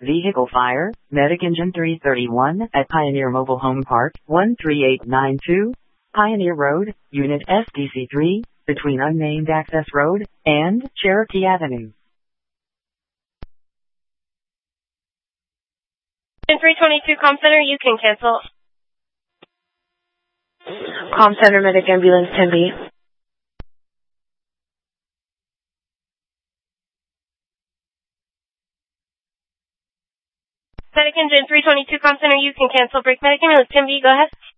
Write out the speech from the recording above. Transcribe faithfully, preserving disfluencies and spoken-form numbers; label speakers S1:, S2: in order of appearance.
S1: Vehicle fire, Medic Engine three thirty-one at Pioneer Mobile Home Park, one three eight nine two, Pioneer Road, Unit S D C three, between Unnamed Access Road and Cherokee Avenue.
S2: In three twenty-two Comm Center, you can cancel.
S3: Comm Center, Medic Ambulance ten B.
S2: Medic Engine three twenty-two Comm Center, you can cancel. Break Medic Ambulance ten B, go ahead.